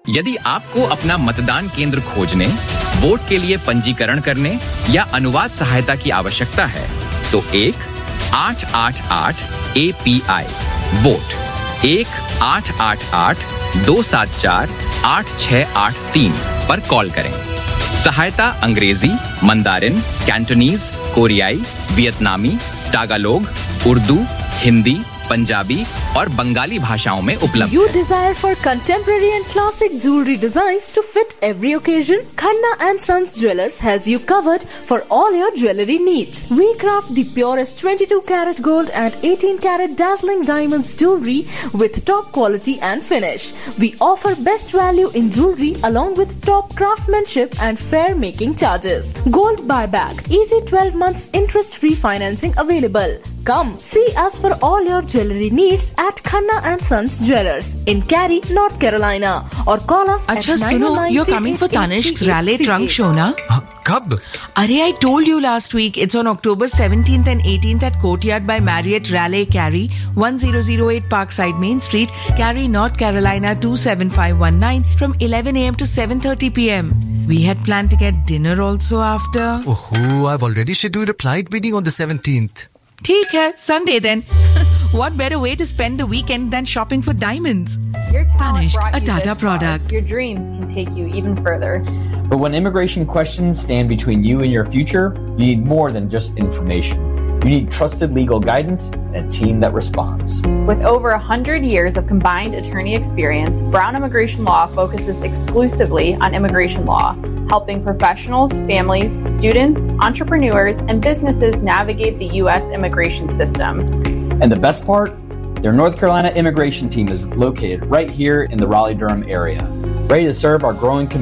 यदि आपको अपना मतदान केंद्र खोजने, वोट के लिए पंजीकरण करने या अनुवाद सहायता की आवश्यकता है, तो 1-888 API वोट 1-888-274-8683 पर कॉल करें। सहायता अंग्रेजी, मंदारिन, कैंटोनीज, कोरियाई, वियतनामी, टागालोग, उर्दू, हिंदी, पंजाबी और बंगाली भाषाओं में उपलब्ध You desire for contemporary and classic jewelry designs to fit every occasion? Khanna and Sons Jewelers has you covered for all your jewelry needs. We craft the purest 22 karat gold and 18 karat dazzling diamonds jewelry with top quality and finish. We offer best value in jewelry along with top craftsmanship and fair making charges. Gold buyback, easy 12 months interest-free financing available. Come see us for all your jewelry needs at Khanna and Sons Jewelers in Cary, North Carolina, or call us अच्छा at सुनो, you're coming for Tanishq's Raleigh Trunk Show, na? कब? Arey, I told you last week. It's on October 17th and 18th at Courtyard by Marriott Raleigh, Cary, 1008 Parkside Main Street, Cary, North Carolina 27519 from 11 a.m. to 7:30 p.m. We had planned to get dinner also after. Oh, I've already scheduled a flight meeting on the 17th. ठीक है, Sunday then. What better way to spend the weekend than shopping for diamonds? Your talent Tanishq, brought a you Tata this far. product. Your dreams can take you even further. But when immigration questions stand between you and your future, you need more than just information. You need trusted legal guidance and a team that responds. With over 100 years of combined attorney experience, Brown Immigration Law focuses exclusively on immigration law, helping professionals, families, students, entrepreneurs, and businesses navigate the U.S. immigration system. And the best part? Their North Carolina immigration team is located right here in the Raleigh-Durham area, ready to serve our growing community.